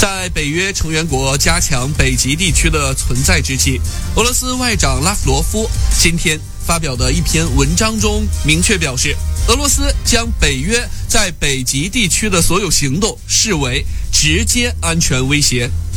在北约成员国加强北极地区的存在之际，俄罗斯外长拉夫罗夫今天发表的一篇文章中明确表示，俄罗斯将北约在北极地区的所有行动视为直接安全威胁。